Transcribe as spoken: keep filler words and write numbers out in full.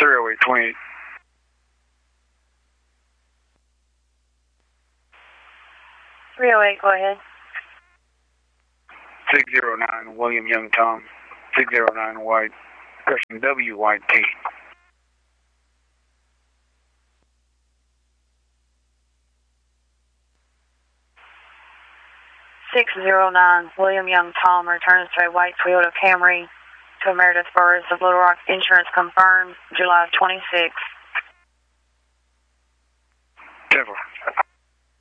three oh eight twenty-eight. three oh eight, go ahead. six oh nine, William Young Tom. six oh nine, White. Question W, White T. six oh nine, William Young Tom returns to a white Toyota Camry to Meredith Burris of Little Rock. Insurance confirmed, July twenty-sixth. ten four.